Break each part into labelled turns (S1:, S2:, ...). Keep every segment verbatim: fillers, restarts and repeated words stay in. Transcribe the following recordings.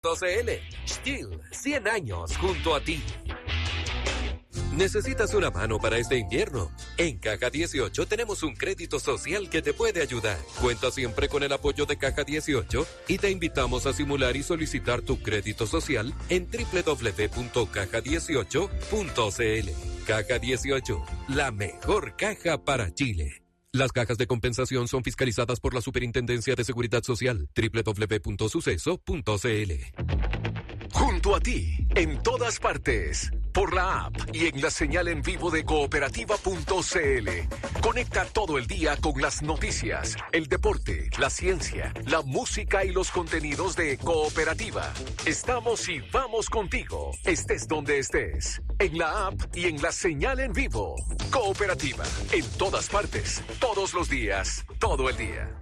S1: C L. Stihl, cien años junto a ti. ¿Necesitas una mano para este invierno? En Caja dieciocho tenemos un crédito social que te puede ayudar. Cuenta siempre con el apoyo de Caja dieciocho y te invitamos a simular y solicitar tu crédito social en doble u doble u doble u punto caja dieciocho punto c l. Caja dieciocho, la mejor caja para Chile. Las cajas de compensación son fiscalizadas por la Superintendencia de Seguridad Social. doble u doble u doble u punto suceso punto c l.
S2: Junto a ti, en todas partes, por la app y en la señal en vivo de cooperativa punto c l. Conecta todo el día con las noticias, el deporte, la ciencia, la música y los contenidos de Cooperativa. Estamos y vamos contigo, estés donde estés, en la app y en la señal en vivo. Cooperativa, en todas partes, todos los días, todo el día.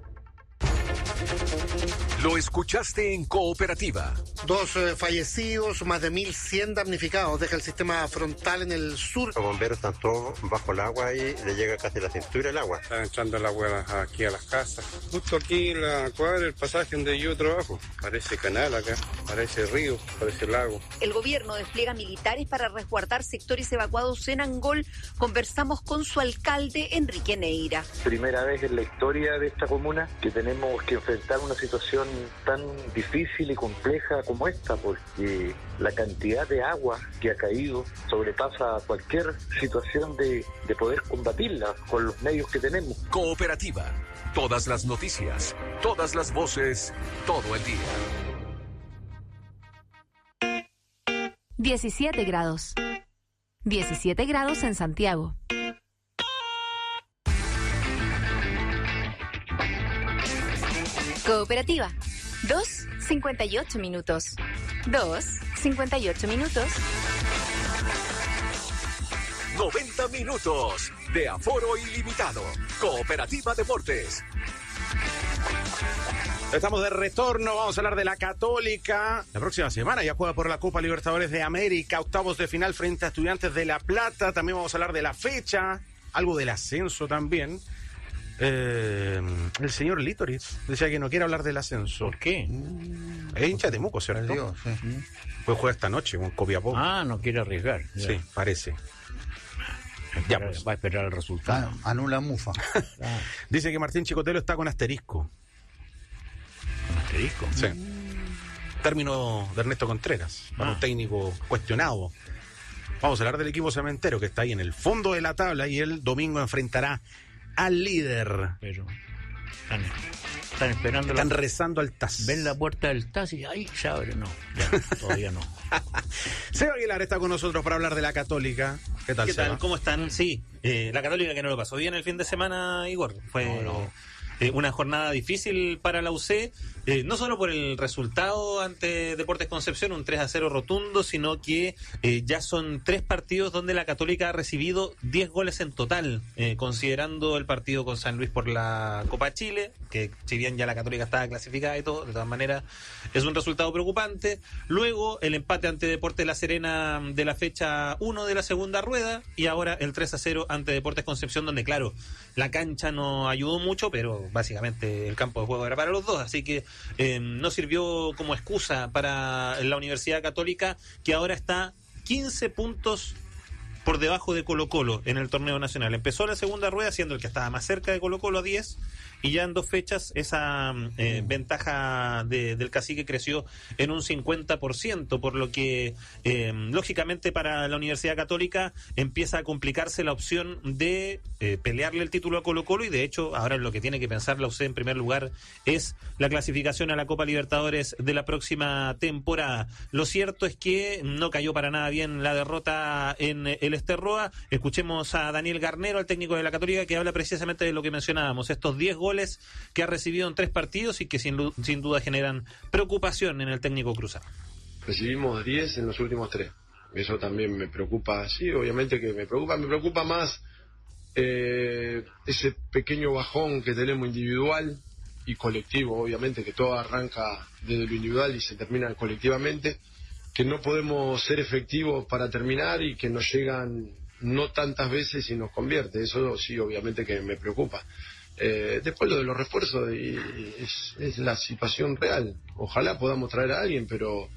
S2: Lo escuchaste en Cooperativa.
S3: Dos eh, fallecidos, más de mil cien damnificados. Deja el sistema frontal en el sur.
S4: Los bomberos están todos bajo el agua y le llega casi la cintura el agua.
S5: Están entrando el agua aquí a las casas. Justo aquí en la cuadra, el pasaje donde yo trabajo. Parece canal acá, parece río, parece lago.
S6: El gobierno despliega militares para resguardar sectores evacuados en Angol. Conversamos con su alcalde, Enrique Neira.
S7: Primera vez en la historia de esta comuna que tenemos que enfrentar una situación tan difícil y compleja como esta, porque la cantidad de agua que ha caído sobrepasa cualquier situación de, de poder combatirla con los medios que tenemos.
S2: Cooperativa, todas las noticias, todas las voces, todo el día.
S8: diecisiete grados. diecisiete grados en Santiago. Cooperativa. Dos, cincuenta y ocho minutos. Dos, cincuenta y ocho minutos.
S2: noventa minutos de aforo ilimitado. Cooperativa Deportes.
S9: Estamos de retorno, vamos a hablar de la Católica. La próxima semana ya juega por la Copa Libertadores de América, octavos de final frente a Estudiantes de La Plata. También vamos a hablar de la fecha, algo del ascenso también. Eh, el señor Litoris decía que no quiere hablar del ascenso.
S10: ¿Por qué?
S9: Es hincha de Temuco, ¿cierto?
S10: Dios, sí.
S9: Pues juega esta noche con Copiapó.
S10: Ah, no quiere arriesgar. Ya.
S9: Sí, parece.
S10: Ya, pues. Va a esperar el resultado.
S11: Ah, anula Mufa.
S10: Ah.
S9: Dice que Martín Chicotelo está con asterisco.
S10: ¿Con asterisco?
S9: Sí. Término de Ernesto Contreras, para
S10: Ah.
S9: un técnico cuestionado. Vamos a hablar del equipo cementero que está ahí en el fondo de la tabla y el domingo enfrentará al líder.
S10: Pero están, están esperando.
S9: Están
S10: la,
S9: rezando al T A S.
S10: Ven la puerta del T A S y ahí se abre. No, ya, todavía no.
S9: Seba Aguilar está con nosotros para hablar de la Católica. ¿Qué tal,
S12: ¿Qué
S9: Seba?
S12: tal? ¿Cómo están? Sí, eh, la Católica que no lo pasó bien el fin de semana, Igor. Fue
S9: No, no.
S12: Eh, una jornada difícil para la U C, eh, no solo por el resultado ante Deportes Concepción, un tres a cero rotundo, sino que eh, ya son tres partidos donde la Católica ha recibido diez goles en total, eh, considerando el partido con San Luis por la Copa Chile, que si bien ya la Católica estaba clasificada y todo, de todas maneras es un resultado preocupante. Luego el empate ante Deportes La Serena de la fecha uno de la segunda rueda, y ahora el tres a cero ante Deportes Concepción, donde claro, la cancha no ayudó mucho, pero básicamente el campo de juego era para los dos, así que eh, no sirvió como excusa para la Universidad Católica, que ahora está quince puntos por debajo de Colo-Colo en el torneo nacional. Empezó la segunda rueda siendo el que estaba más cerca de Colo-Colo a diez, y ya en dos fechas esa eh, ventaja de, del Cacique creció en un cincuenta por ciento, por lo que eh, lógicamente para la Universidad Católica empieza a complicarse la opción de eh, pelearle el título a Colo-Colo, y de hecho ahora lo que tiene que pensar la U C en primer lugar es la clasificación a la Copa Libertadores de la próxima temporada. Lo cierto es que no cayó para nada bien la derrota en el Esterroa. Escuchemos a Daniel Garnero, el técnico de la Católica, que habla precisamente de lo que mencionábamos, estos diez goles que ha recibido en tres partidos y que sin, sin duda generan preocupación en el técnico cruzado.
S13: Recibimos diez en los últimos tres. Eso también me preocupa, sí, obviamente que me preocupa, me preocupa más eh, ese pequeño bajón que tenemos individual y colectivo, obviamente que todo arranca desde lo individual y se termina colectivamente, que no podemos ser efectivos para terminar y que nos llegan no tantas veces y nos convierte. Eso sí, obviamente que me preocupa. Eh, después lo de los refuerzos y, y es, es la situación real. Ojalá podamos traer a alguien, pero